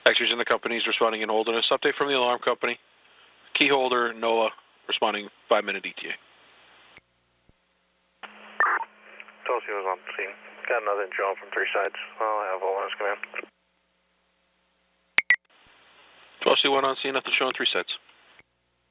Actuaries in the companies responding in Holderness. Update from the alarm company. Key holder, NOAA, responding 5-minute ETA. Tulsi was on scene. Got another drone from 3 sides. I'll have Holderness come in. 12C1 on scene, nothing showing 3 sides.